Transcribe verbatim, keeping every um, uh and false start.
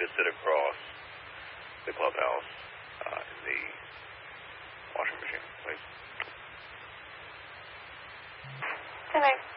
to sit across the clubhouse uh, in the washing machine, please. Ten eight.